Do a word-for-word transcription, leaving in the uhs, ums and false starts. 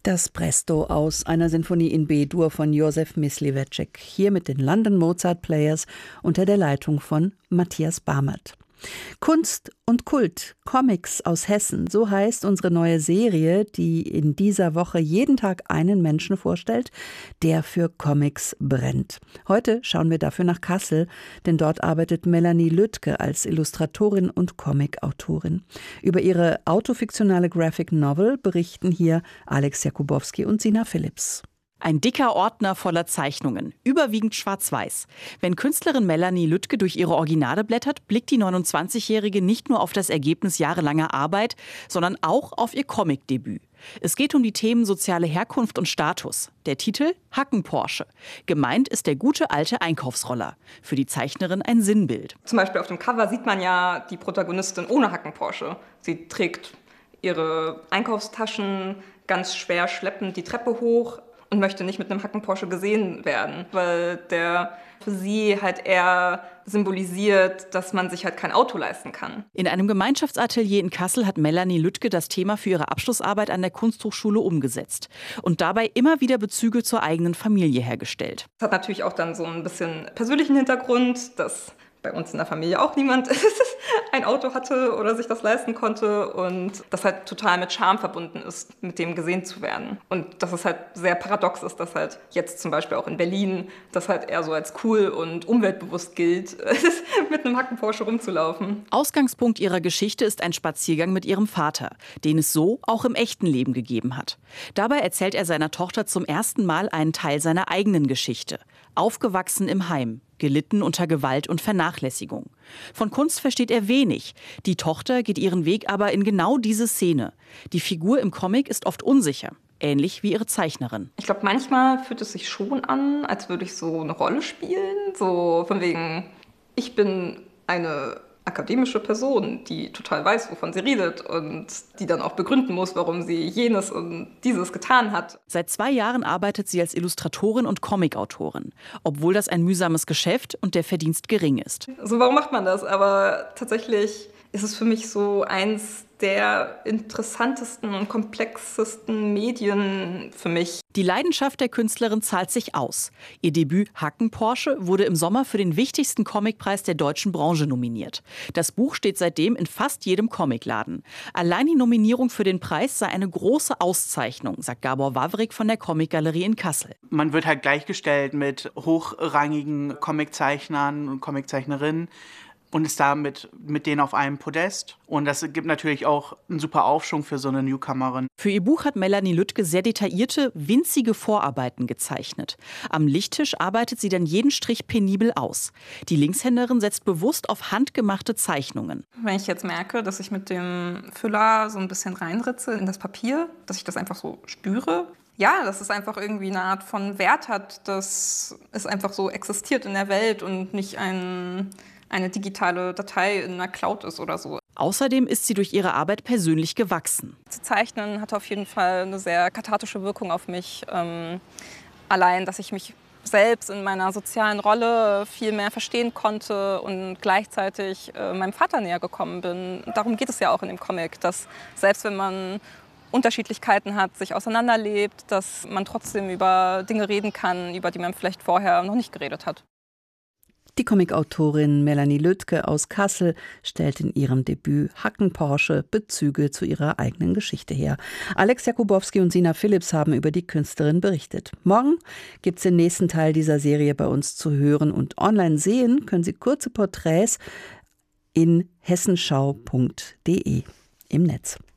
Das Presto aus einer Sinfonie in B-Dur von Józef Mysliveček, hier mit den London Mozart Players unter der Leitung von Matthias Bamert. Kunst und Kult, Comics aus Hessen, so heißt unsere neue Serie, die in dieser Woche jeden Tag einen Menschen vorstellt, der für Comics brennt. Heute schauen wir dafür nach Kassel, denn dort arbeitet Melanie Lüttke als Illustratorin und Comicautorin. Über ihre autofiktionale Graphic Novel berichten hier Alex Jakubowski und Sina Phillips. Ein dicker Ordner voller Zeichnungen, überwiegend schwarz-weiß. Wenn Künstlerin Melanie Lüttke durch ihre Originale blättert, blickt die neunundzwanzigjährige nicht nur auf das Ergebnis jahrelanger Arbeit, sondern auch auf ihr Comicdebüt. Es geht um die Themen soziale Herkunft und Status. Der Titel Hacken-Porsche. Gemeint ist der gute alte Einkaufsroller. Für die Zeichnerin ein Sinnbild. Zum Beispiel auf dem Cover sieht man ja die Protagonistin ohne Hacken-Porsche. Sie trägt ihre Einkaufstaschen ganz schwer schleppend die Treppe hoch und möchte nicht mit einem Hacken-Porsche gesehen werden, weil der für sie halt eher symbolisiert, dass man sich halt kein Auto leisten kann. In einem Gemeinschaftsatelier in Kassel hat Melanie Lüttke das Thema für ihre Abschlussarbeit an der Kunsthochschule umgesetzt und dabei immer wieder Bezüge zur eigenen Familie hergestellt. Das hat natürlich auch dann so ein bisschen persönlichen Hintergrund, dass bei uns in der Familie auch niemand ein Auto hatte oder sich das leisten konnte und das halt total mit Charme verbunden ist, mit dem gesehen zu werden. Und dass es halt sehr paradox ist, dass halt jetzt zum Beispiel auch in Berlin das halt eher so als cool und umweltbewusst gilt, mit einem Hacken-Porsche rumzulaufen. Ausgangspunkt ihrer Geschichte ist ein Spaziergang mit ihrem Vater, den es so auch im echten Leben gegeben hat. Dabei erzählt er seiner Tochter zum ersten Mal einen Teil seiner eigenen Geschichte. Aufgewachsen im Heim, gelitten unter Gewalt und Vernachlässigung. Von Kunst versteht er wenig. Die Tochter geht ihren Weg aber in genau diese Szene. Die Figur im Comic ist oft unsicher, ähnlich wie ihre Zeichnerin. Ich glaube, manchmal fühlt es sich schon an, als würde ich so eine Rolle spielen. So von wegen, ich bin eine akademische Person, die total weiß, wovon sie redet und die dann auch begründen muss, warum sie jenes und dieses getan hat. Seit zwei Jahren arbeitet sie als Illustratorin und Comicautorin, obwohl das ein mühsames Geschäft und der Verdienst gering ist. So, warum macht man das? Aber tatsächlich ist es für mich so eins der interessantesten und komplexesten Medien für mich. Die Leidenschaft der Künstlerin zahlt sich aus. Ihr Debüt Hacken-Porsche wurde im Sommer für den wichtigsten Comicpreis der deutschen Branche nominiert. Das Buch steht seitdem in fast jedem Comicladen. Allein die Nominierung für den Preis sei eine große Auszeichnung, sagt Gabor Wawrik von der Comicgalerie in Kassel. Man wird halt gleichgestellt mit hochrangigen Comiczeichnern und Comiczeichnerinnen und ist damit mit denen auf einem Podest. Und das gibt natürlich auch einen super Aufschwung für so eine Newcomerin. Für ihr Buch hat Melanie Lüttke sehr detaillierte, winzige Vorarbeiten gezeichnet. Am Lichttisch arbeitet sie dann jeden Strich penibel aus. Die Linkshänderin setzt bewusst auf handgemachte Zeichnungen. Wenn ich jetzt merke, dass ich mit dem Füller so ein bisschen reinritze in das Papier, dass ich das einfach so spüre, ja, dass es einfach irgendwie eine Art von Wert hat, dass es einfach so existiert in der Welt und nicht ein... eine digitale Datei in einer Cloud ist oder so. Außerdem ist sie durch ihre Arbeit persönlich gewachsen. Zu zeichnen hat auf jeden Fall eine sehr kathartische Wirkung auf mich. Ähm, allein, dass ich mich selbst in meiner sozialen Rolle viel mehr verstehen konnte und gleichzeitig äh, meinem Vater näher gekommen bin. Darum geht es ja auch in dem Comic, dass selbst wenn man Unterschiedlichkeiten hat, sich auseinanderlebt, dass man trotzdem über Dinge reden kann, über die man vielleicht vorher noch nicht geredet hat. Die Comicautorin Melanie Lüttke aus Kassel stellt in ihrem Debüt Hacken-Porsche Bezüge zu ihrer eigenen Geschichte her. Alex Jakubowski und Sina Phillips haben über die Künstlerin berichtet. Morgen gibt es den nächsten Teil dieser Serie bei uns zu hören und online sehen können Sie kurze Porträts in hessenschau punkt de im Netz.